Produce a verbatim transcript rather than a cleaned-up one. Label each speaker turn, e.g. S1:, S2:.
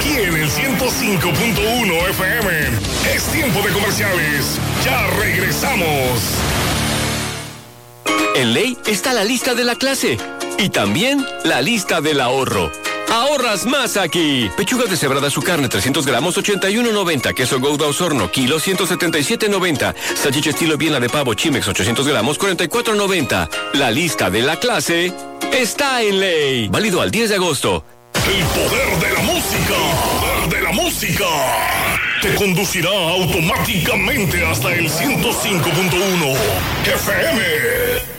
S1: aquí en el ciento cinco punto uno F M. Es tiempo de comerciales. Ya regresamos.
S2: En Ley está la lista de la clase y también la lista del ahorro. ¡Ahorras más aquí! Pechuga deshebrada su carne, trescientos gramos, ochenta y uno noventa. Queso Gouda Osorno, kilo, ciento setenta y siete noventa. Salchicha estilo Viena de pavo Chimex, ochocientos gramos, cuarenta y cuatro noventa. La lista de la clase está en Ley. Válido al diez de agosto.
S1: El poder de la música. El poder de la música. Te conducirá automáticamente hasta el ciento cinco punto uno F M.